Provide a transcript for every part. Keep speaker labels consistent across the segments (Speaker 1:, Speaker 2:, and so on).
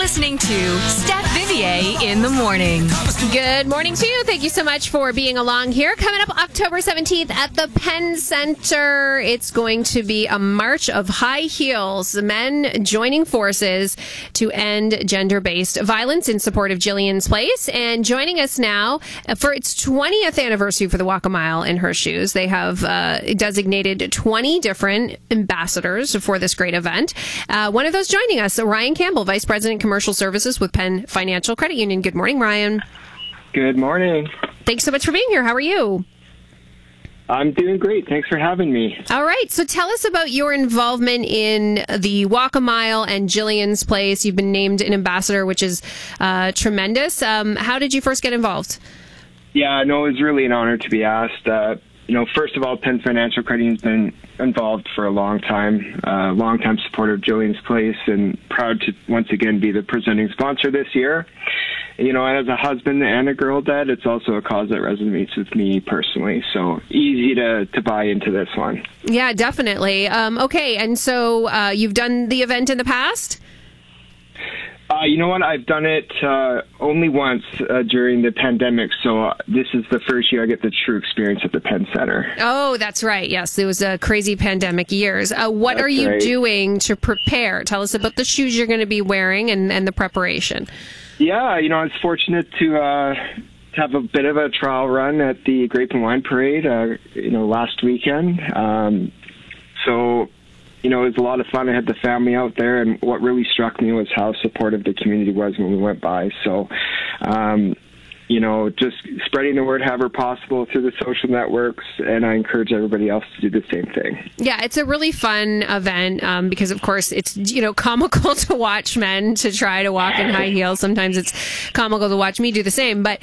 Speaker 1: listening to Steph Vivier in the Morning.
Speaker 2: Good morning to you. Thank you so much for being along here. Coming up October 17th at the Penn Center, it's going to be a march of high heels, men joining forces to end gender-based violence in support of Jillian's Place. And joining us now for its 20th anniversary for the Walk a Mile in Her Shoes, they have designated 20 different ambassadors for this great event. One of those joining us, Ryan Campbell, Vice President, Commercial Services with Penn Financial Credit Union. Good morning, Ryan.
Speaker 3: Good morning.
Speaker 2: Thanks so much for being here. How are you?
Speaker 3: I'm doing great. Thanks for having me.
Speaker 2: All right. So tell us about your involvement in the Walk a Mile and Jillian's Place. You've been named an ambassador, which is tremendous. How did you first get involved?
Speaker 3: Yeah, no, it was really an honor to be asked. First of all, Penn Financial Credit Union's been involved for a long time supporter of Jillian's Place, and proud to once again be the presenting sponsor this year. And as a husband and a girl dad, it's also a cause that resonates with me personally. So easy to buy into this one.
Speaker 2: Yeah, definitely. Okay, and so you've done the event in the past?
Speaker 3: You know what? I've done it only once during the pandemic, so this is the first year I get the true experience at the Penn Center.
Speaker 2: Oh, that's right. Yes, it was a crazy pandemic years. What are you doing to prepare? Tell us about the shoes you're going to be wearing and the preparation. Yeah,
Speaker 3: I was fortunate to have a bit of a trial run at the Grape and Wine Parade, last weekend. It was a lot of fun. I had the family out there, and what really struck me was how supportive the community was when we went by. So, just spreading the word however possible through the social networks, and I encourage everybody else to do the same thing. Yeah, it's a really fun event because, of course, it's, comical to watch men to try to walk in high heels. Sometimes it's comical to watch me do the same, but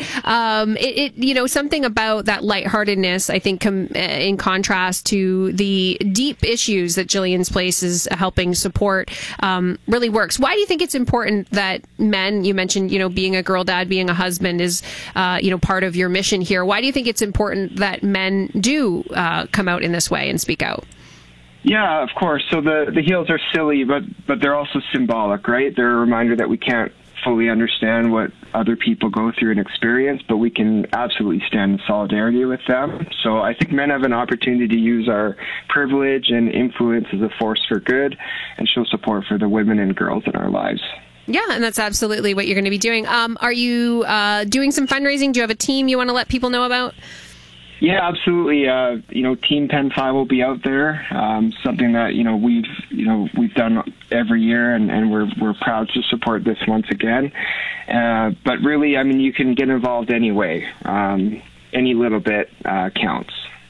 Speaker 3: something about that lightheartedness, I think, in contrast to the deep issues that Jillian's Place is helping support, really works. Why do you think it's important that men, you mentioned, being a girl dad, being a husband is part of your mission here. Why do you think it's important that men do come out in this way and speak out? Yeah, of course. So the heels are silly, but they're also symbolic, right? They're a reminder that we can't fully understand what other people go through and experience, but we can absolutely stand in solidarity with them. So I think men have an opportunity to use our privilege and influence as a force for good and show support for the women and girls in our lives.
Speaker 2: Yeah, and that's absolutely what you're going to be doing. Are you doing some fundraising? Do you have a team you want to let people know about?
Speaker 3: Yeah, absolutely. Team Penn 5 will be out there. Something that we've done every year, and we're proud to support this once again. But really, you can get involved anyway. Any little bit counts.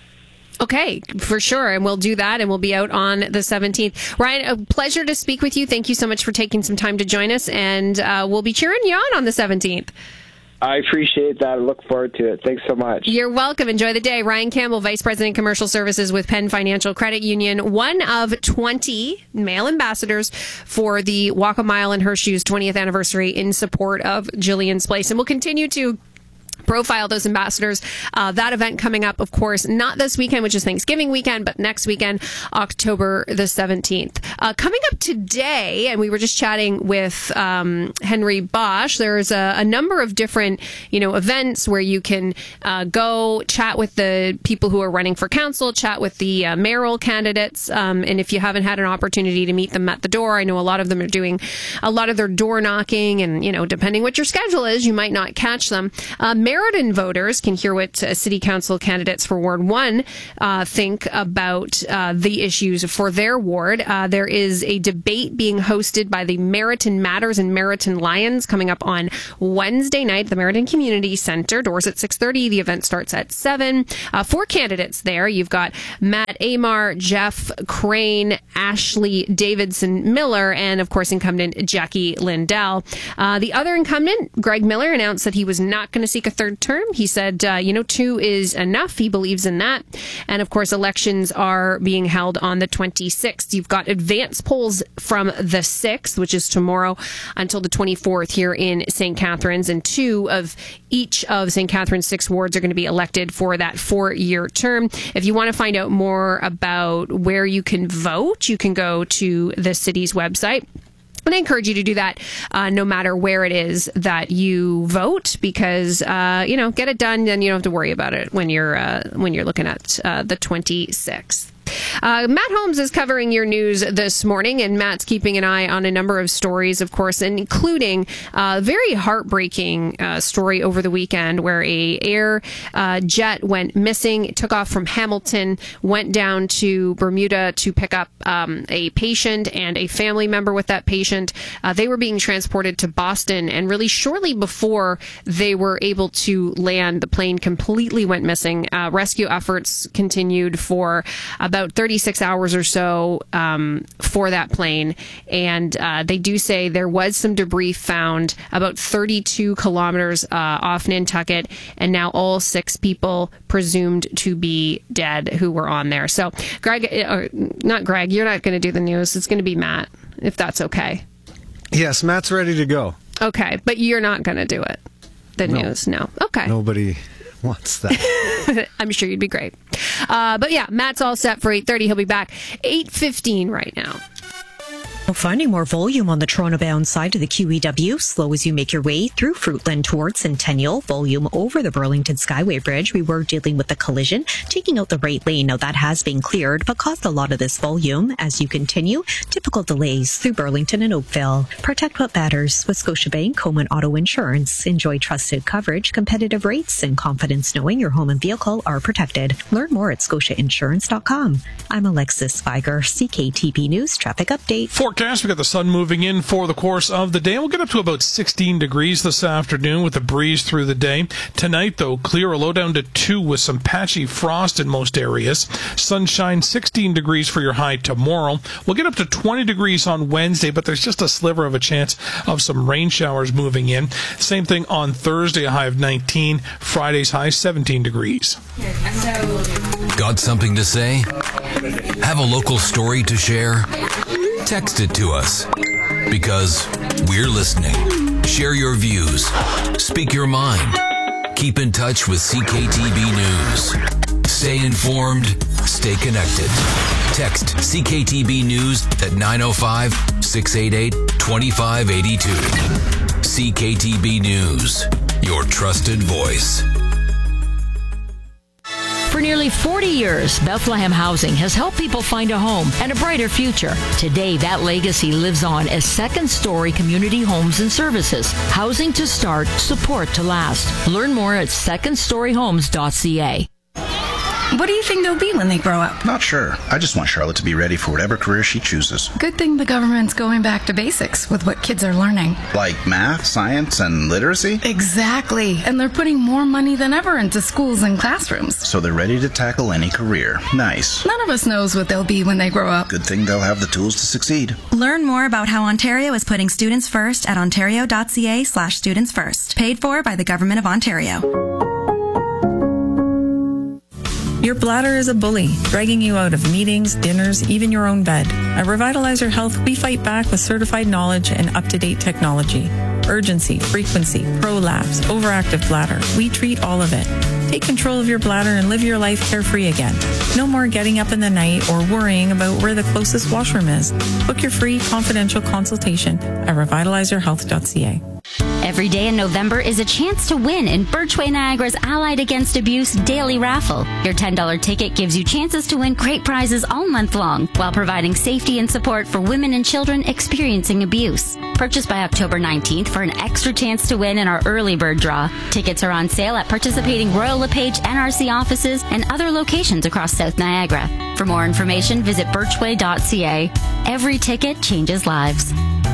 Speaker 2: Okay, for sure. And we'll do that, and we'll be out on the 17th. Ryan, a pleasure to speak with you. Thank you so much for taking some time to join us, and we'll be cheering you on the 17th.
Speaker 3: I appreciate that. I look forward to it. Thanks so much.
Speaker 2: You're welcome. Enjoy the day. Ryan Campbell, Vice President, Commercial Services with Penn Financial Credit Union, one of 20 male ambassadors for the Walk a Mile in Her Shoes 20th anniversary in support of Jillian's Place. And we'll continue to profile those ambassadors. That event coming up, of course, not this weekend, which is Thanksgiving weekend, but next weekend, October the 17th. Coming up today, and we were just chatting with Henry Bosch, there's a number of different, events where you can go chat with the people who are running for council, chat with the mayoral candidates, and if you haven't had an opportunity to meet them at the door, I know a lot of them are doing a lot of their door knocking, and, depending what your schedule is, you might not catch them. Meriden voters can hear what city council candidates for Ward 1 think about the issues for their ward. There is a debate being hosted by the Meriton Matters and Meriton Lions coming up on Wednesday night at the Meriton Community Center. Doors at 6:30. The event starts at 7. 4 candidates there. You've got Matt Amar, Jeff Crane, Ashley Davidson Miller, and, of course, incumbent Jackie Lindell. The other incumbent, Greg Miller, announced that he was not going to seek a third term. He said, 2 is enough. He believes in that. And of course, elections are being held on the 26th. You've got advance polls from the 6th, which is tomorrow, until the 24th here in St. Catharines. And 2 of each of St. Catharines' 6 wards are going to be elected for that 4-year term. If you want to find out more about where you can vote, you can go to the city's website. But I encourage you to do that no matter where it is that you vote, because, get it done, then you don't have to worry about it when you're looking at the 26th. Matt Holmes is covering your news this morning, and Matt's keeping an eye on a number of stories, of course, including a very heartbreaking story over the weekend where a air jet went missing. It took off from Hamilton, went down to Bermuda to pick up a patient and a family member with that patient. They were being transported to Boston, and really shortly before they were able to land, the plane completely went missing. Rescue efforts continued for about 36 hours or so for that plane, and they do say there was some debris found about 32 kilometers off Nantucket, and now all 6 people presumed to be dead who were on there. So, not Greg, you're not going to do the news. It's going to be Matt, if that's okay.
Speaker 4: Yes, Matt's ready to go.
Speaker 2: Okay, but you're not going to do it. The news, no. Okay.
Speaker 4: Nobody wants that.
Speaker 2: I'm sure you'd be great. But yeah, Matt's all set for 8:30. He'll be back 8:15 right now.
Speaker 5: Finding more volume on the Toronto-bound side of the QEW. Slow as you make your way through Fruitland towards Centennial. Volume over the Burlington Skyway Bridge. We were dealing with the collision, taking out the right lane. Now that has been cleared, but caused a lot of this volume. As you continue, typical delays through Burlington and Oakville. Protect what matters with Scotiabank Home and Auto Insurance. Enjoy trusted coverage, competitive rates, and confidence knowing your home and vehicle are protected. Learn more at scotiainsurance.com. I'm Alexis Viger, CKTB News Traffic Update.
Speaker 6: Forecast, we got the sun moving in for the course of the day. We'll get up to about 16 degrees this afternoon with a breeze through the day. Tonight, though, clear, a low down to 2 with some patchy frost in most areas. Sunshine, 16 degrees for your high tomorrow. We'll get up to 20 degrees on Wednesday, but there's just a sliver of a chance of some rain showers moving in. Same thing on Thursday, a high of 19. Friday's high, 17 degrees.
Speaker 7: Got something to say? Have a local story to share? Text it to us, because we're listening. Share your views. Speak your mind. Keep in touch with CKTB News. Stay informed. Stay connected. Text CKTB News at 905-688-2582. CKTB News, your trusted voice.
Speaker 8: For nearly 40 years, Bethlehem Housing has helped people find a home and a brighter future. Today, that legacy lives on as second-story community homes and services. Housing to start, support to last. Learn more at secondstoryhomes.ca.
Speaker 9: What do you think they'll be when they grow up?
Speaker 10: Not sure. I just want Charlotte to be ready for whatever career she chooses.
Speaker 9: Good thing the government's going back to basics with what kids are learning.
Speaker 10: Like math, science, and literacy?
Speaker 9: Exactly. And they're putting more money than ever into schools and classrooms.
Speaker 10: So they're ready to tackle any career. Nice.
Speaker 9: None of us knows what they'll be when they grow up.
Speaker 10: Good thing they'll have the tools to succeed.
Speaker 11: Learn more about how Ontario is putting students first at ontario.ca/students first. Paid for by the Government of Ontario.
Speaker 12: Your bladder is a bully, dragging you out of meetings, dinners, even your own bed. At Revitalizer Health, we fight back with certified knowledge and up-to-date technology. Urgency, frequency, prolapse, overactive bladder. We treat all of it. Take control of your bladder and live your life carefree again. No more getting up in the night or worrying about where the closest washroom is. Book your free confidential consultation at revitalizerhealth.ca.
Speaker 13: Every day in November is a chance to win in Birchway Niagara's Allied Against Abuse Daily Raffle. Your $10 ticket gives you chances to win great prizes all month long while providing safety and support for women and children experiencing abuse. Purchase by October 19th for an extra chance to win in our early bird draw. Tickets are on sale at participating Royal LePage NRC offices and other locations across South Niagara. For more information, visit birchway.ca. Every ticket changes lives.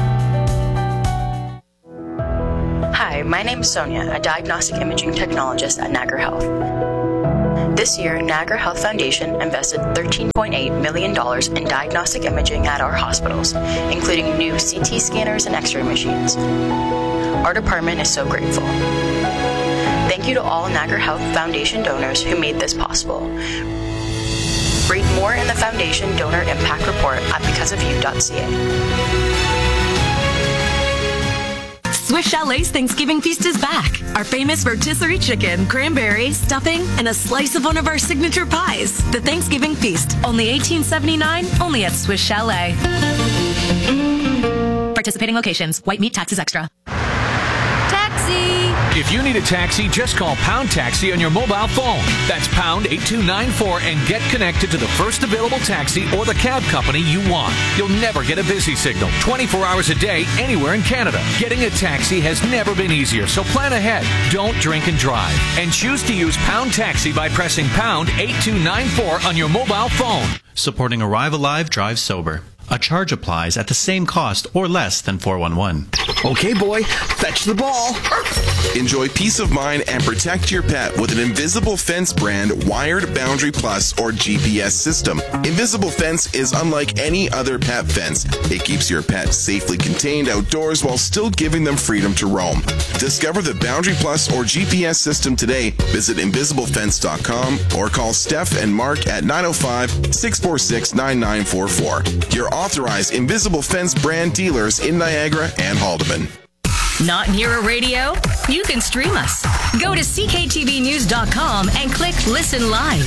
Speaker 14: Hi, my name is Sonia, a diagnostic imaging technologist at Niagara Health. This year, Niagara Health Foundation invested $13.8 million in diagnostic imaging at our hospitals, including new CT scanners and X-ray machines. Our department is so grateful. Thank you to all Niagara Health Foundation donors who made this possible. Read more in the Foundation Donor Impact Report at becauseofyou.ca.
Speaker 15: Swiss Chalet's Thanksgiving feast is back. Our famous rotisserie chicken, cranberry, stuffing, and a slice of one of our signature pies. The Thanksgiving feast, only $18.79, only at Swiss Chalet. participating locations. White meat taxes extra.
Speaker 1: Taxi!
Speaker 16: If you need a taxi, just call Pound Taxi on your mobile phone. That's pound 8294 and get connected to the first available taxi or the cab company you want. You'll never get a busy signal 24 hours a day anywhere in Canada. Getting a taxi has never been easier, so plan ahead. Don't drink and drive. And choose to use Pound Taxi by pressing pound 8294 on your mobile phone.
Speaker 17: Supporting Arrive Alive, Drive Sober. A charge applies at the same cost or less than 411.
Speaker 18: Okay, boy, fetch the ball. Enjoy peace of mind and protect your pet with an Invisible Fence brand Wired Boundary Plus or GPS system. Invisible Fence is unlike any other pet fence. It keeps your pet safely contained outdoors while still giving them freedom to roam. Discover the Boundary Plus or GPS system today. Visit invisiblefence.com or call Steph and Mark at 905-646-9944. Your authorized Invisible Fence brand dealers in Niagara and Haldeman.
Speaker 15: Not near a radio? You can stream us. Go to cktvnews.com and click Listen Live.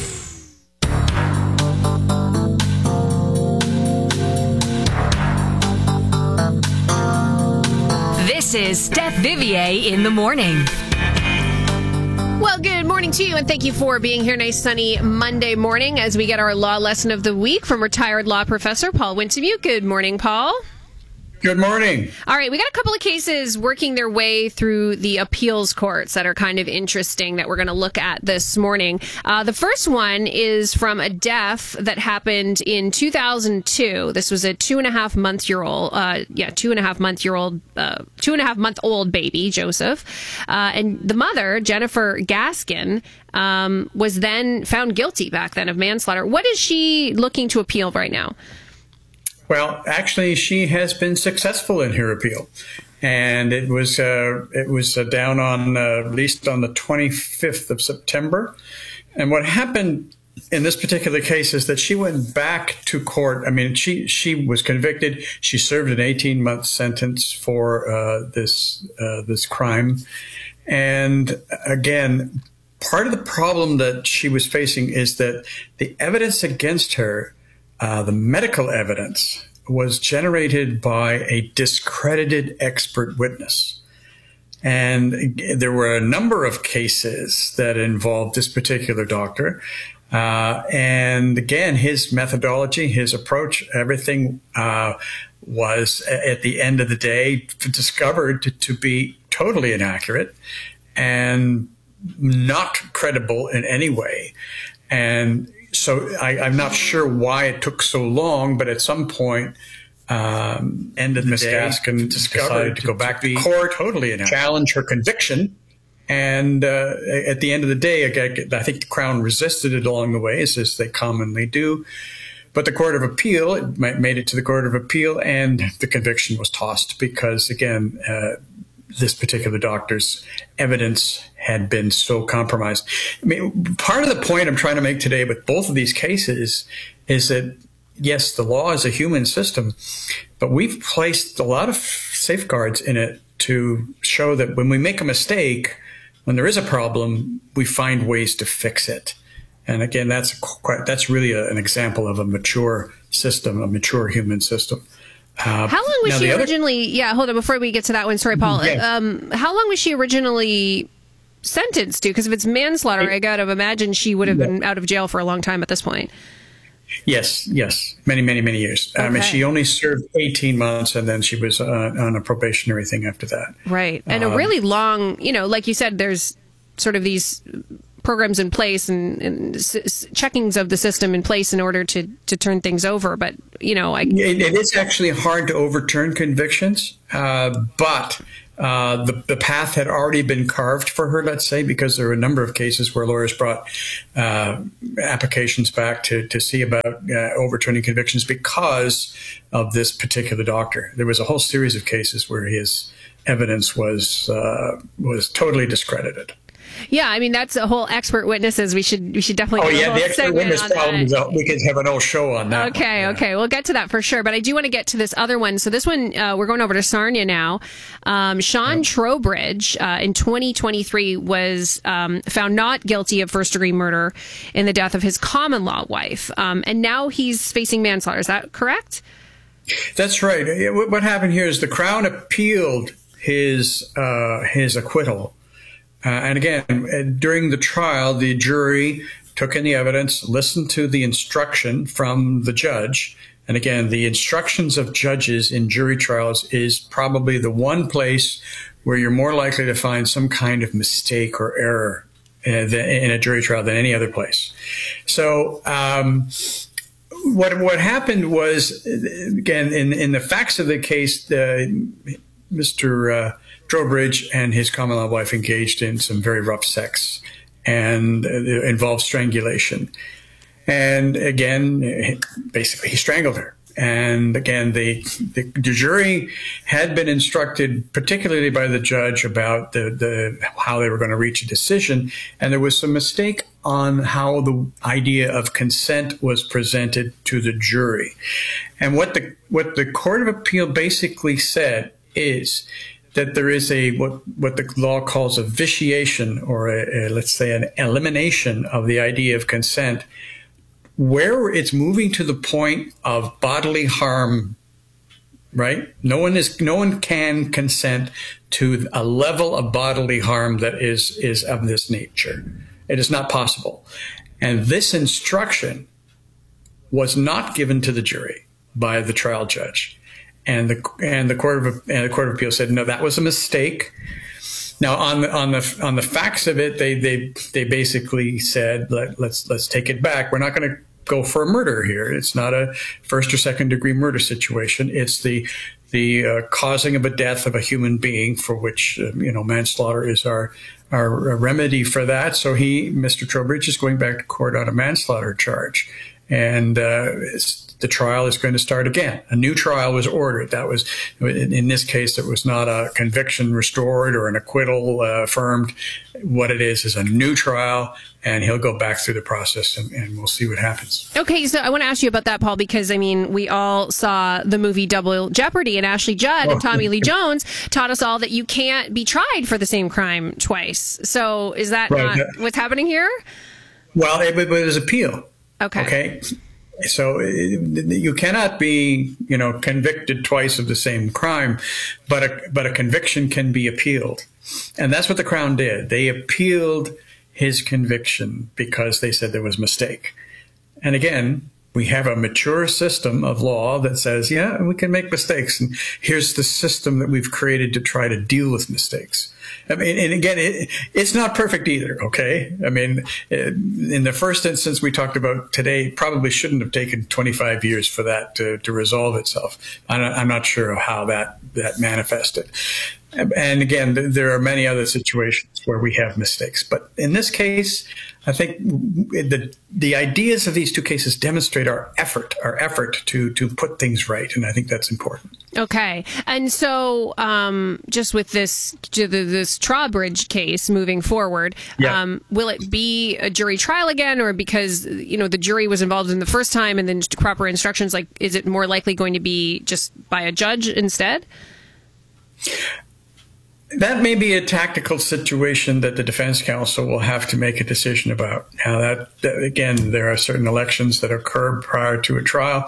Speaker 1: This is Steph Vivier in the morning.
Speaker 2: Well, good morning to you, and thank you for being here. Nice sunny Monday morning as we get our law lesson of the week from retired law professor Paul Wintemute. Good morning, Paul.
Speaker 19: Good morning.
Speaker 2: All right, we got a couple of cases working their way through the appeals courts that are kind of interesting that we're going to look at this morning. The first one is from a death that happened in 2002. This was a 2.5-month-old baby, Joseph. And the mother, Jennifer Gaskin, was then found guilty back then of manslaughter. What is she looking to appeal right now?
Speaker 19: Well, actually, she has been successful in her appeal, and it was down on released on the 25th of September. And what happened in this particular case is that she went back to court. I mean, she was convicted. She served an 18-month sentence for this crime, and again, part of the problem that she was facing is that the evidence against her. The medical evidence was generated by a discredited expert witness. And there were a number of cases that involved this particular doctor. And again, his methodology, his approach, everything was, at the end of the day, discovered to be totally inaccurate and not credible in any way. And so I'm not sure why it took so long, but at some point, end of the day, Gaskin decided to go back to court, totally challenge her conviction. And at the end of the day, I think the Crown resisted it along the way, as they commonly do. But the Court of Appeal, it made it to the Court of Appeal, and the conviction was tossed because, again, this particular doctor's evidence had been so compromised. I mean, part of the point I'm trying to make today with both of these cases is that, yes, the law is a human system, but we've placed a lot of safeguards in it to show that when we make a mistake, when there is a problem, we find ways to fix it. And again, that's really an example of a mature system, a mature human system.
Speaker 2: How long was she originally? Hold on. Before we get to that one, sorry, Paul. How long was she originally sentenced to? Because if it's manslaughter, I got to imagine she would have been out of jail for a long time at this point.
Speaker 19: Yes. Many years. Okay. I mean, she only served 18 months, and then she was on a probationary thing after that.
Speaker 2: Right. And a really long, like you said, there's sort of these programs in place and checkings of the system in place in order to turn things over. But, it is actually hard to overturn convictions, but the path had already been carved for her, let's say, because there were a number of cases where lawyers brought applications back to see about overturning convictions because of this particular doctor. There was a whole series of cases where his evidence was totally discredited. Yeah, I mean, that's a whole expert witnesses. We should definitely.
Speaker 19: The expert witness problem is we could have an whole show on that.
Speaker 2: Okay, we'll get to that for sure. But I do want to get to this other one. So this one, we're going over to Sarnia now. Sean Trowbridge in 2023 was found not guilty of first-degree murder in the death of his common-law wife, and now he's facing manslaughter. Is that correct?
Speaker 19: That's right. What happened here is the Crown appealed his acquittal. And again, during the trial, the jury took in the evidence, listened to the instruction from the judge. And again, the instructions of judges in jury trials is probably the one place where you're more likely to find some kind of mistake or error in a jury trial than any other place. So what happened was, again, in the facts of the case, Mr. Trowbridge and his common law wife engaged in some very rough sex, and it involved strangulation. And again, basically, he strangled her. And again, the jury had been instructed, particularly by the judge, about how they were going to reach a decision. And there was some mistake on how the idea of consent was presented to the jury. And what the Court of Appeal basically said is that there is what the law calls a vitiation, or let's say an elimination of the idea of consent, where it's moving to the point of bodily harm, right? No one can consent to a level of bodily harm that is of this nature. It is not possible. And this instruction was not given to the jury by the trial judge. And the Court of Appeal said, no, that was a mistake. Now, on the facts of it, they basically said, let's take it back. We're not going to go for a murder here. It's not a first or second degree murder situation. It's the causing of a death of a human being, for which manslaughter is our remedy for that. So Mr. Trowbridge, is going back to court on a manslaughter charge, and the trial is going to start again. A new trial was ordered. That was, in this case, it was not a conviction restored or an acquittal affirmed. What it is a new trial, and he'll go back through the process, and we'll see what happens.
Speaker 2: Okay, so I want to ask you about that, Paul, because, we all saw the movie Double Jeopardy, and Ashley Judd and Tommy Lee Jones taught us all that you can't be tried for the same crime twice. So is that not what's happening here?
Speaker 19: Well, it was appeal.
Speaker 2: Okay.
Speaker 19: So you cannot be, convicted twice of the same crime, but a conviction can be appealed. And that's what the Crown did. They appealed his conviction because they said there was a mistake. And again, we have a mature system of law that says, yeah, we can make mistakes. And here's the system that we've created to try to deal with mistakes. And again, it's not perfect either, okay? In the first instance we talked about today, it probably shouldn't have taken 25 years for that to resolve itself. I'm not sure of how that manifested. And again, there are many other situations where we have mistakes. But in this case, I think the ideas of these two cases demonstrate our effort to put things right. And I think that's important.
Speaker 2: Okay. And so just with this Trowbridge case moving forward, will it be a jury trial again? Or because, the jury was involved in the first time and then proper instructions, is it more likely going to be just by a judge instead?
Speaker 19: That may be a tactical situation that the defense counsel will have to make a decision about. Now, that again, there are certain elections that occur prior to a trial.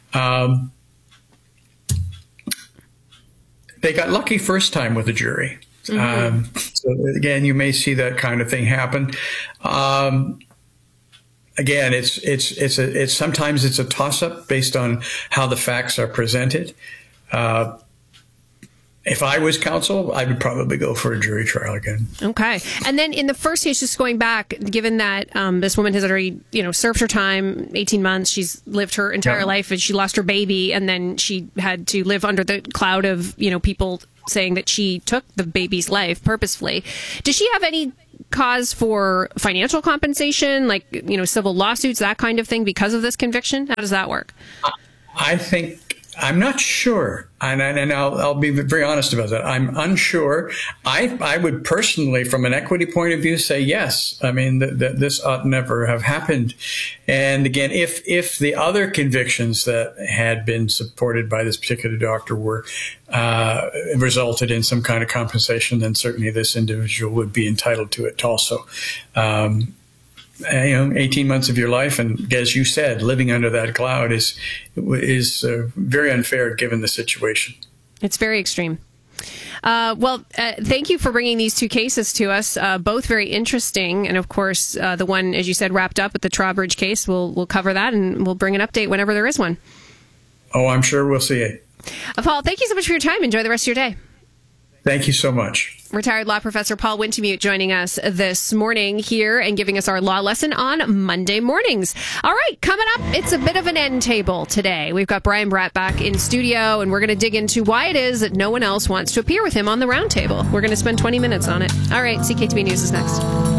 Speaker 19: They got lucky first time with the jury. Mm-hmm. So again, you may see that kind of thing happen. Again, it's sometimes it's a toss-up based on how the facts are presented. If I was counsel, I would probably go for a jury trial again.
Speaker 2: Okay. And then in the first case, just going back, given that this woman has already, served her time, 18 months, she's lived her entire life, and she lost her baby, and then she had to live under the cloud of, people saying that she took the baby's life purposefully. Does she have any cause for financial compensation, civil lawsuits, that kind of thing, because of this conviction? How does that work?
Speaker 19: I'm not sure, and I'll be very honest about that. I'm unsure. I would personally, from an equity point of view, say yes. That this ought never have happened. And again, if the other convictions that had been supported by this particular doctor were resulted in some kind of compensation, then certainly this individual would be entitled to it also. 18 months of your life. And as you said, living under that cloud is very unfair given the situation.
Speaker 2: It's very extreme. Thank you for bringing these two cases to us, both very interesting. And of course, the one, as you said, wrapped up with the Trowbridge case, we'll cover that and we'll bring an update whenever there is one.
Speaker 19: Oh, I'm sure we'll see it.
Speaker 2: Paul, thank you so much for your time. Enjoy the rest of your day.
Speaker 19: Thank you so much.
Speaker 2: Retired law professor Paul Wintemute joining us this morning here and giving us our law lesson on Monday mornings. All right, coming up, it's a bit of an end table today. We've got Brian Bratt back in studio, and we're going to dig into why it is that no one else wants to appear with him on the round table. We're going to spend 20 minutes on it. All right, CKTB News is next.